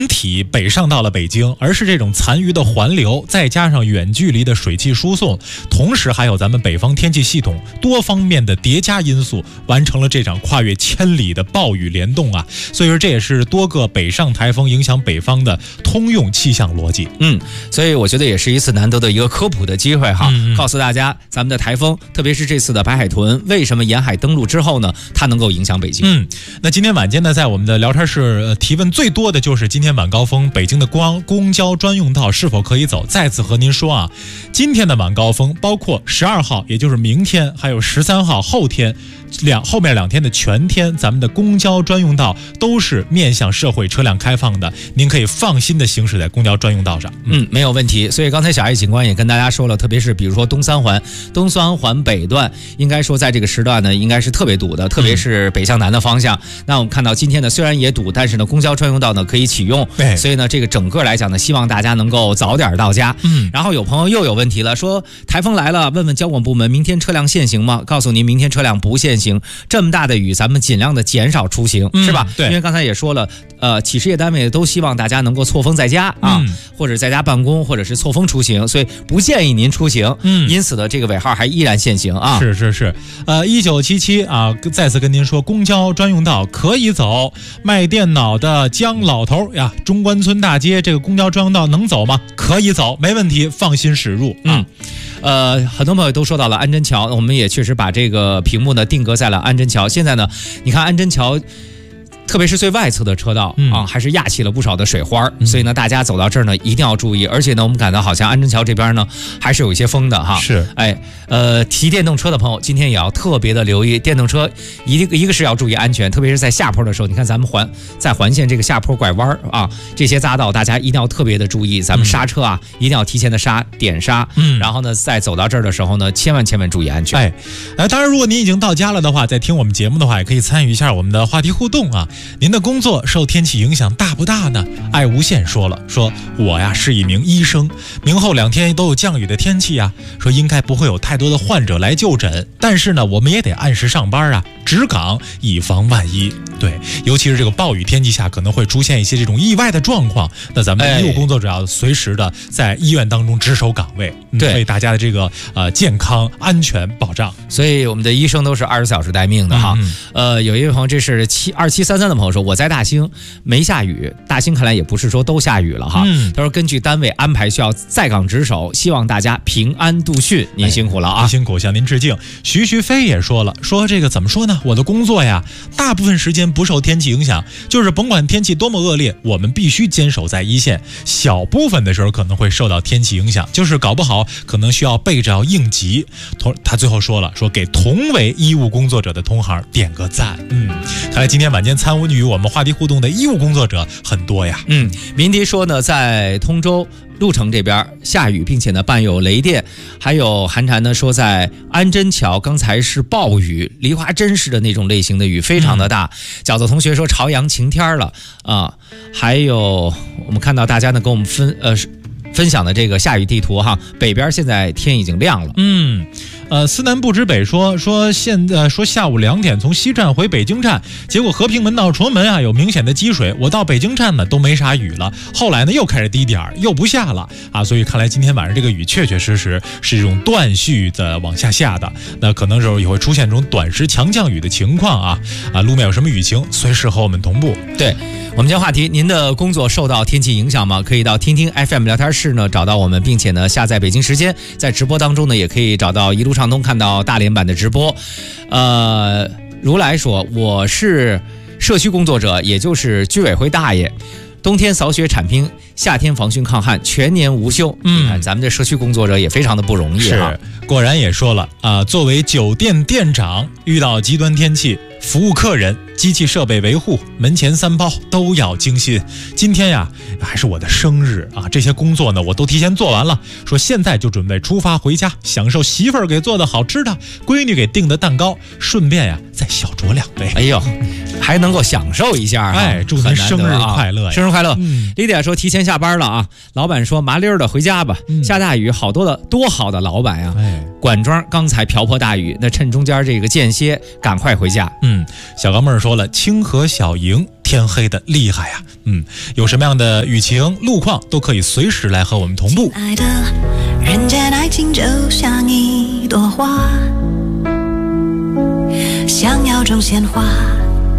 体北上到了北京，而是这种残余的环流，再加上远距离的水汽输送，同时还有咱们北方天气系统多方面的叠加因素，完成了这场跨越千里的暴雨联动啊！所以说这也是多个北上台风影响北方的通用气象逻辑。 所以我觉得也是一次难得的一个科普的机会哈，告诉大家咱们的台风，特别是这次的白海豚，为什么沿海登陆之后呢，它能够影响北京。 那今天晚间呢，在我们的聊天室提问最多的就是今天晚高峰北京的公交专用道是否可以走。再次和您说啊，今天的晚高峰包括12号，也就是明天，还有13号后天后面2天的全天，咱们的公交专用道都是面向社会车辆开放的，您可以放心的行驶在公交专用道上。 没有问题。所以刚才小艾警官也跟大家说了，特别是比如说东三环北段，应该说在这个时段呢，应该是特别堵的，特别是北向南的方向。那我们看到今天呢，虽然也堵，但是呢，公交专用道呢可以启用。所以呢，这个整个来讲呢，希望大家能够早点到家。然后有朋友又有问题了，说台风来了，问问交管部门明天车辆限行吗？告诉您，明天车辆不限行。这么大的雨，咱们尽量的减少出行，是吧？ 对， 因为刚才也说了，企事业单位都希望大家能够错峰在家啊，或者在家办公，或者是错峰出行，所以不建议您出行。因此的这个尾号还依然限行啊。 是。1977啊，再次跟您说，公交专用道可以走。卖电脑的姜老头呀，中关村大街这个公交专用道能走吗？可以走，没问题，放心驶入啊。 很多朋友都说到了安贞桥，我们也确实把这个屏幕呢定格在了安贞桥。现在呢，你看安贞桥，特别是最外侧的车道还是压起了不少的水花，所以呢，大家走到这儿呢一定要注意。而且呢，我们感到好像安贞桥这边呢还是有一些风的哈。 是， 骑电动车的朋友今天也要特别的留意，电动车一个是要注意安全，特别是在下坡的时候，你看咱们在环线这个下坡拐弯啊，这些匝道大家一定要特别的注意，咱们刹车啊一定要提前的点刹，然后呢，在走到这儿的时候呢，千万注意安全。 当然，如果您已经到家了的话，在听我们节目的话，也可以参与一下我们的话题互动啊。您的工作受天气影响大不大呢？爱无限说我呀是一名医生，明后2天都有降雨的天气啊，说应该不会有太多的患者来就诊，但是呢，我们也得按时上班啊，值岗以防万一。对，尤其是这个暴雨天气下，可能会出现一些这种意外的状况，那咱们的医务工作者要随时的在医院当中值守岗位，为大家的这个健康安全保障。 所以我们的医生都是24小时待命的哈。有一位朋友，这是2733的朋友说，我在大兴没下雨，大兴看来也不是说都下雨了哈。他说根据单位安排需要在岗值守，希望大家平安度汛。您辛苦了啊， 辛苦，向您致敬。徐飞也说了，说这个怎么说呢？我的工作呀，大部分时间不受天气影响，就是甭管天气多么恶劣，我们必须坚守在一线。小部分的时候可能会受到天气影响，就是搞不好可能需要备着要应急。他最后说了，说给同为医务工作者的同行点个赞。看来今天晚间参与我们话题互动的医务工作者很多呀。 民迪说呢，在通州鹿城这边下雨，并且呢伴有雷电，还有寒蝉呢说在安贞桥刚才是暴雨，梨花针似的那种类型的雨，非常的大。饺子同学说朝阳晴天了啊，还有我们看到大家呢跟我们分享的这个下雨地图哈，北边现在天已经亮了。 思南不知北说现在说下午2点从西站回北京站，结果和平门到崇文门啊有明显的积水，我到北京站呢都没啥雨了，后来呢又开始低点又不下了啊，所以看来今天晚上这个雨确实是这种断续的往下的，那可能时候也会出现这种短时强降雨的情况啊，路面有什么雨情随时和我们同步。 对，我们将话题，您的工作受到天气影响吗？可以到听听 FM 聊天室呢找到我们，并且呢下载北京时间，在直播当中呢也可以找到一路畅通看到大连版的直播。如来说我是社区工作者，也就是居委会大爷，冬天扫雪铲冰，夏天防汛抗旱，全年无休。你看咱们的社区工作者也非常的不容易啊。 果然也说了作为酒店店长，遇到极端天气服务客人，机器设备维护，门前3包都要精心。今天呀还是我的生日啊，这些工作呢我都提前做完了，说现在就准备出发回家，享受媳妇儿给做的好吃的，闺女给订的蛋糕，顺便呀再小酌2杯。 哎呦，还能够享受一下祝您生日快乐生日快乐。李姐说提前下班了啊，老板说麻溜的回家吧，下大雨好多的多好的老板呀。管庄刚才瓢泼大雨，那趁中间这个间歇赶快回家。 小高妹儿说了，清河小营天黑的厉害呀。有什么样的雨情路况都可以随时来和我们同步。 爱的人间爱情就像一朵花，想要种鲜花